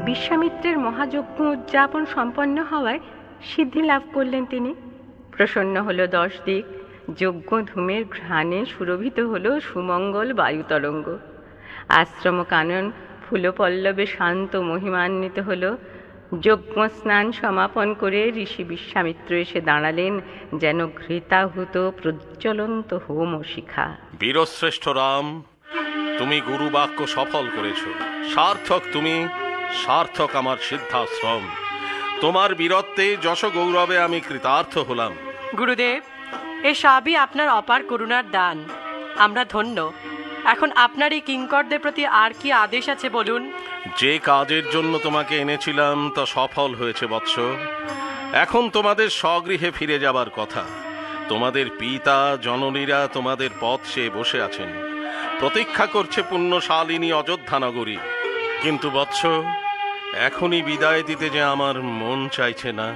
বিশ্বামিত্রের মহাযজ্ঞ উদযাপন সম্পন্ন হওয়ায় সিদ্ধি লাভ করলেন তিনি। প্রসন্ন হলো 10 দিক, যজ্ঞ ধূমের ঘ্রাণে সুরভিত হলো সুমঙ্গল বায়ুতরঙ্গ। আশ্রম কানন ফুলপল্লবে শান্ত মহিমান্বিত হলো। যজ্ঞ স্নান সমাপন করে ঋষি বিশ্বামিত্র এসে দাঁড়ালেন যেন ঘৃতাহুত প্রজ্বলন্ত হোম শিখা। বীরশ্রেষ্ঠ রাম, তুমি গুরুবাক্য সফল করেছ। সার্থক তুমি, সার্থক আমার সিদ্ধাশ্রম। তোমার বীরত্বে যশ গৌরবে আমি কৃতার্থ হলাম। গুরুদেব, এ সবই আপনার অপার করুণার দান। আমরা ধন্য। এখন আপনার এই কিঙ্করদের প্রতি আর কি আদেশ আছে বলুন। যে কাজের জন্য তোমাকে এনেছিলাম তা সফল হয়েছে বৎস। এখন তোমাদের স্বগৃহে ফিরে যাবার কথা। তোমাদের পিতা জননীরা তোমাদের পথ চেয়ে বসে আছেন, প্রতীক্ষা করছে পুণ্যশালিনী অযোধ্যা নগরী। কিন্তু বৎস, এখনই বিদায় দিতে যে আমার মন চাইছে না।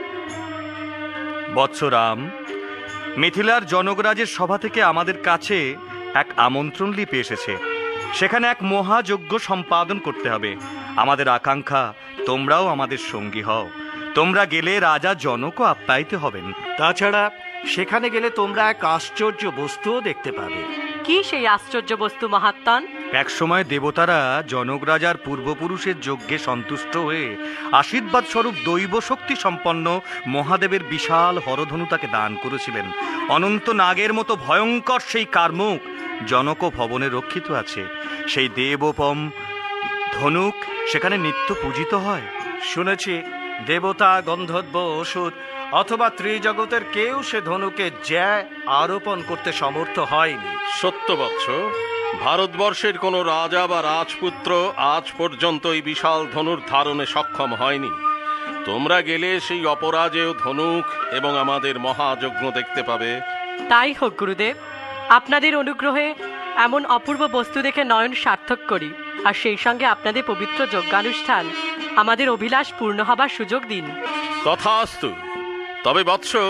বৎস রাম, মিথিলার জনকরাজের সভা থেকে আমাদের কাছে এক আমন্ত্রণ লিপি এসেছে। সেখানে এক মহাযজ্ঞ সম্পাদন করতে হবে। আমাদের আকাঙ্ক্ষা তোমরাও আমাদের সঙ্গী হও। তোমরা গেলে রাজা জনকও আপ্যায়িত হবেন। তাছাড়া সেখানে গেলে তোমরা এক আশ্চর্য বস্তুও দেখতে পাবে। কি সেই আশ্চর্য বস্তু মহাত্মন? এক সময় দেবতারা জনক রাজার পূর্বপুরুষের যজ্ঞে সন্তুষ্ট হয়ে আশীর্বাদ স্বরূপ দৈব শক্তি সম্পন্ন মহাদেবের বিশাল হরধনু তাকে দান করেছিলেন। অনন্ত নাগের মতো ভয়ঙ্কর সেই কার্মুক জনক ভবনে রক্ষিত আছে। সেই দেবোপম ধনুক সেখানে নিত্য পূজিত হয়। শুনেছি দেবতা, গন্ধর্ব, অসুর অথবা ত্রিজগতের কেউ সে ধনুকে জ্যা আরোপণ করতে সমর্থ হয়নি। সত্য বৎস, ভারতবর্ষের কোনো রাজা বা রাজপুত্র আজ পর্যন্ত এই বিশাল ধনুর ধারণে সক্ষম হয়নি। তোমরা গেলে সেই অপরাজেয় ধনুক এবং আমাদের মহাযজ্ঞ দেখতে পাবে। তাই হোক গুরুদেব। আপনাদের অনুগ্রহে এমন অপূর্ব বস্তু দেখে নয়ন সার্থক করি, আর সেই সঙ্গে আপনাদের পবিত্র যজ্ঞানুষ্ঠান আমাদের অভিলাষ পূর্ণ হবার সুযোগ দিন। তথাস্তু। তবে বৎস,